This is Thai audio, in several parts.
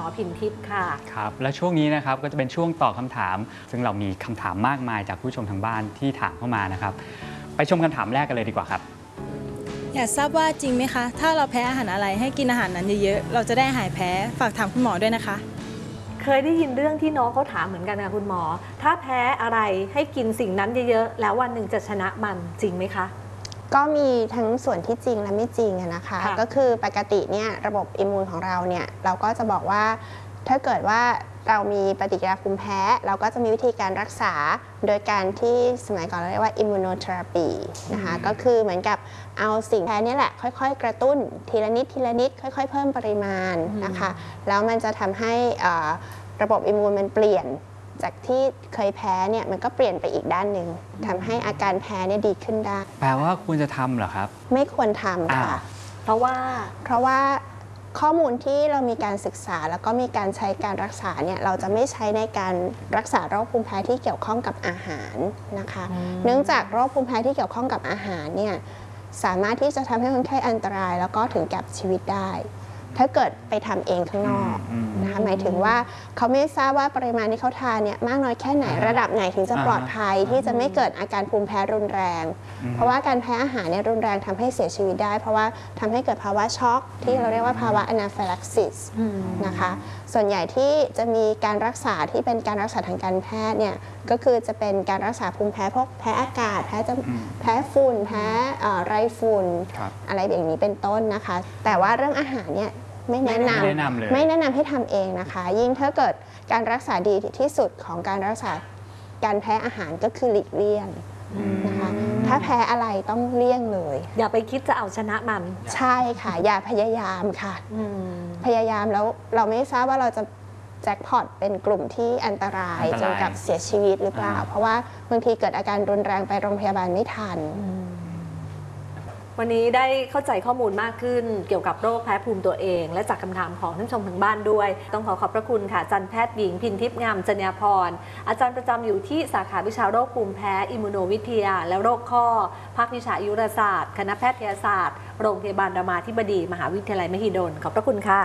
พินทิพย์ค่ะครับและช่วงนี้นะครับก็จะเป็นช่วงตอบคำถามซึ่งเรามีคำถามมากมายจากผู้ชมทางบ้านที่ถามเข้ามานะครับไปชมคำถามแรกกันเลยดีกว่าครับอยากทราบว่าจริงไหมคะถ้าเราแพ้อาหารอะไรให้กินอาหารนั้นเยอะๆเราจะได้หายแพ้ฝากถามคุณหมอด้วยนะคะเคยได้ยินเรื่องที่น้องเขาถามเหมือนกันค่ะคุณหมอถ้าแพ้อะไรให้กินสิ่งนั้นเยอะๆแล้ววันหนึ่งจะชนะมันจริงไหมคะก็มีทั้งส่วนที่จริงและไม่จริงนะคะก็คือปกติเนี่ยระบบอิมมูนของเราเนี่ยเราก็จะบอกว่าถ้าเกิดว่าเรามีปฏิกิริยาภูมิแพ้เราก็จะมีวิธีการรักษาโดยการที่สมัยก่อนเราเรียกว่าอิมมูโนเทอราปีนะคะก็คือเหมือนกับเอาสิ่งแพ้นี่แหละค่อยๆกระตุ้นทีละนิดทีละนิดค่อยๆเพิ่มปริมาณนะคะแล้วมันจะทำให้ระบบอิมมูนมันเปลี่ยนจากที่เคยแพ้เนี่ยมันก็เปลี่ยนไปอีกด้านหนึ่งทำให้อาการแพ้เนี่ยดีขึ้นได้แปลว่าควรจะทำเหรอครับไม่ควรทำค่ะเพราะว่าข้อมูลที่เรามีการศึกษาแล้วก็มีการใช้การรักษาเนี่ยเราจะไม่ใช้ในการรักษาโรคภูมิแพ้ที่เกี่ยวข้องกับอาหารนะคะเนื่องจากโรคภูมิแพ้ที่เกี่ยวข้องกับอาหารเนี่ยสามารถที่จะทำให้คนไข้อันตรายแล้วก็ถึงแก่ชีวิตได้ถ้าเกิดไปทำเองข้างนอกนะคะหมายถึงว่าเขาไม่ทราบว่าปริมาณที่เขาทานเนี่ยมากน้อยแค่ไหนระดับไหนถึงจะปลอดภัยที่จะไม่เกิดอาการภูมิแพ้รุนแรงเพราะว่าการแพ้อาหารเนี่ยรุนแรงทำให้เสียชีวิตได้เพราะว่าทำให้เกิดภาวะช็อกที่เราเรียกว่าภาวะอนาฟิลักซิสนะคะส่วนใหญ่ที่จะมีการรักษาที่เป็นการรักษาทางการแพทย์เนี่ยก็คือจะเป็นการรักษาภูมิแพ้พวกแพ้อากาศแพ้ฝุ่นแพ้ไรฝุ่นอะไรอย่างนี้เป็นต้นนะคะแต่ว่าเรื่องอาหารเนี่ยไม่แนะนำให้ทำเองนะคะยิ่งถ้าเกิดการรักษาดีที่สุดของการรักษาการแพ้อาหารก็คือหลีกเลี่ยงนะคะถ้าแพ้อะไรต้องเลี่ยงเลยอย่าไปคิดจะเอาชนะมันใช่ค่ะอย่าพยายามค่ะพยายามแล้วเราไม่ทราบว่าเราจะแจ็คพอตเป็นกลุ่มที่อันตรายจนกับเสียชีวิตหรือเปล่าเพราะว่าบางทีเกิดอาการรุนแรงไปโรงพยาบาลไม่ทันวันนี้ได้เข้าใจข้อมูลมากขึ้นเกี่ยวกับโรคแพ้ภูมิตัวเองและจากคำถามของท่านผู้ชมทางบ้านด้วยต้องขอบพระคุณค่ะอาจารย์แพทย์หญิงพินทิพย์งามจัญญาภรณ์อาจารย์ประจำอยู่ที่สาขาวิชาโรคภูมิแพ้อิมมูโนวิทยาและโรคข้อภาควิชาอายุรศาสตร์คณะแพทยศาสตร์โรงพยาบาลรามาธิบดีมหาวิทยาลัยมหิดลขอบพระคุณค่ะ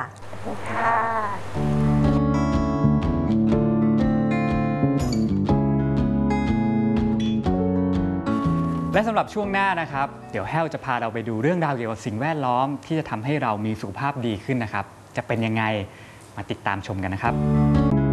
และสำหรับช่วงหน้านะครับเดี๋ยวแห้วจะพาเราไปดูเรื่องราวเกี่ยวกับสิ่งแวดล้อมที่จะทำให้เรามีสุขภาพดีขึ้นนะครับจะเป็นยังไงมาติดตามชมกันนะครับ